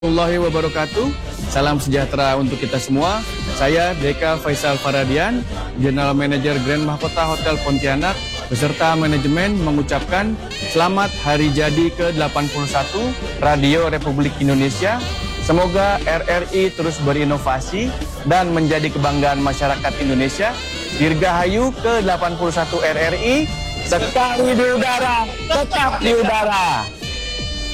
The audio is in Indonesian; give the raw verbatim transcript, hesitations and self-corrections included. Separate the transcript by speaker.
Speaker 1: Warahmatullahi wabarakatuh. Salam sejahtera untuk kita semua. Saya Deka Faisal Faradian, General Manager Grand Mahkota Hotel Pontianak, beserta manajemen mengucapkan selamat hari jadi ke delapan puluh satu Radio Republik Indonesia. Semoga R R I terus berinovasi dan menjadi kebanggaan masyarakat Indonesia. Dirgahayu ke delapan puluh satu R R I, sekali di udara, tetap di udara.